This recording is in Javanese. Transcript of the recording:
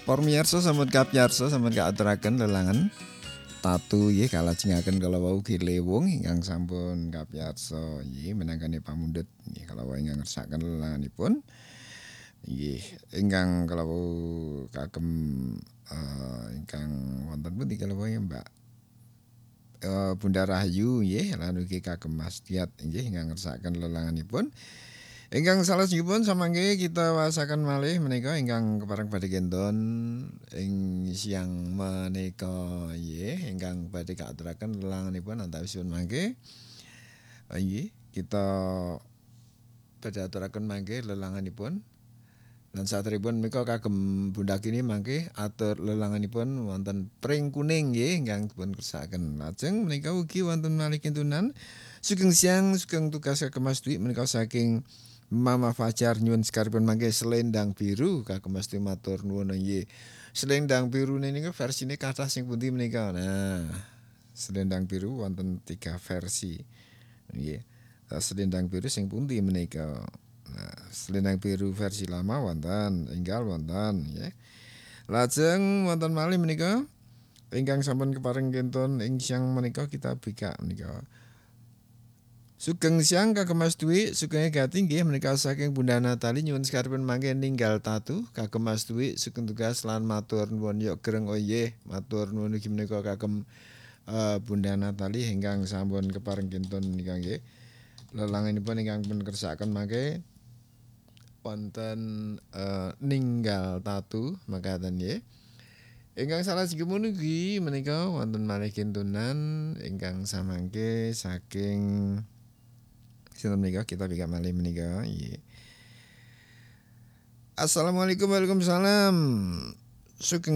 Para miyarsa sampun kapiyarsa sampun kaaturaken lelangan tatu nggih kalajengaken kala wau Gilewung ingkang sampun kapiyarsa nggih minangkane pamundhut nggih kala wau ingkang ngersakaken lelanganipun nggih ingkang kala wau kagem ingkang wonten pundi kala wau Mbak Bunda Rahayu nggih lan ugi kagem Mas Diat nggih ingkang ngersakaken lelanganipun. Ingkang salajengipun samangke kita wasaken malih menika ingkang kepareng badhe kenton ing siang menika nggih ingkang badhe kaaturaken lelanganipun antawisipun mangke nggih kita badhe aturaken mangke lelanganipun lan saderengipun menika kagem Bunda Kini mangke atur lelanganipun wonten Pring Kuning nggih ingkang dipun kersakaken. Lajeng menika ugi wonten malih kintunan sugeng siang sugeng tugas kagem Mas Dwi menika saking Mama Fajar nyuwun sekaripun mangke selendang biru kagem Mas Dwi matur nuwun nggih. Selendang biru niku versine kathah sing pundi menika. Nah, selendang biru wonten 3 versi. Nggih. Selendang biru sing pundi menika. Nah, selendang biru versi lama wonten, enggal wonten nggih. Lajeng wonten malih menika ingkang sampun kepareng kenton ing siang menika kita bikak menika. Sugeng siang kagem Mas Dwi, sugeng gati nggih menika saking Bunda Natali nyuwun sekaripun mangke ninggal tatu kagem Mas Dwi sugeng tugas lan matur nuwun yok gereng nggih matur nuwun ugi menika kagem Bunda Natali ingkang sampun kepareng kinten nika nggih. Lelanganipun ingkang pun kersakaken mangke wonten ninggal tatu makaten nggih. Ingkang salajengipun ugi menika wonten malih kintunan ingkang samangke saking sinten menika kita bikak malih menika nggih. Assalamualaikum Waalaikumsalam. Sugeng